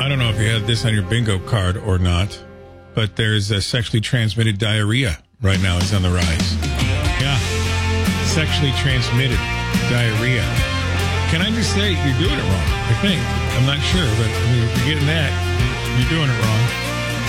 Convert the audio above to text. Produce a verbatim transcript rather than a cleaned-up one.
I don't know if you had this on your bingo card or not, but there's a sexually transmitted diarrhea right now is on the rise. Yeah. Sexually transmitted diarrhea. Can I just say you're doing it wrong? I think. I'm not sure, but I mean, if you're getting that, you're doing it wrong.